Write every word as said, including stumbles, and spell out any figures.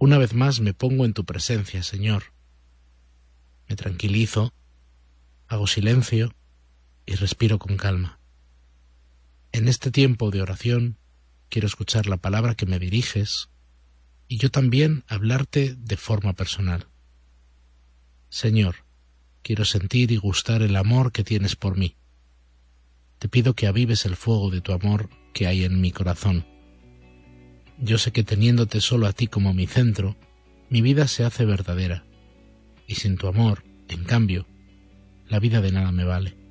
Una vez más me pongo en tu presencia, Señor. Me tranquilizo, hago silencio y respiro con calma. En este tiempo de oración quiero escuchar la palabra que me diriges y yo también hablarte de forma personal. Señor, quiero sentir y gustar el amor que tienes por mí. Te pido que avives el fuego de tu amor que hay en mi corazón. Yo sé que teniéndote solo a ti como mi centro, mi vida se hace verdadera, y sin tu amor, en cambio, la vida de nada me vale.